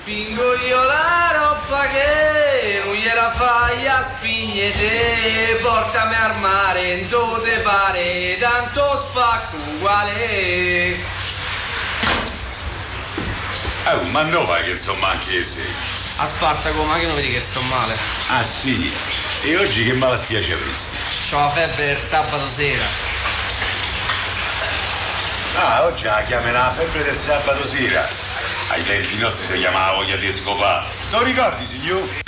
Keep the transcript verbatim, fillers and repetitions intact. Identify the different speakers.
Speaker 1: Spingo io la roba che non gliela fai a spignete, portami al mare, non te pare, tanto spacco uguale.
Speaker 2: Oh, ma no vai che insomma anche se.
Speaker 1: A Spartaco, ma che non vedi che sto male?
Speaker 2: Ah sì? E oggi che malattia ci avresti?
Speaker 1: C'ho la febbre del sabato sera.
Speaker 2: Ah, oggi la chiamerà la febbre del sabato sera. Ai tempi nostri si chiamava voglia di scopare. Te lo ricordi, signor?